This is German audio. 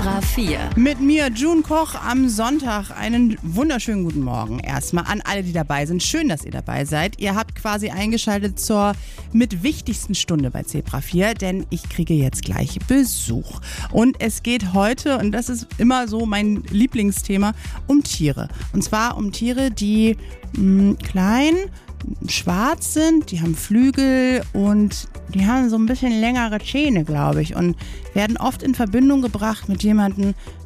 Zebra 4. Mit mir, June Koch, am Sonntag. Einen wunderschönen guten Morgen erstmal an alle, die dabei sind. Schön, dass ihr dabei seid. Ihr habt quasi eingeschaltet zur mit wichtigsten Stunde bei Zebra 4, denn ich kriege jetzt gleich Besuch. Und es geht heute, und das ist immer so mein Lieblingsthema, um Tiere. Und zwar um Tiere, die klein, schwarz sind, die haben Flügel und die haben so ein bisschen längere Zähne, glaube ich, und werden oft in Verbindung gebracht mit jemandem,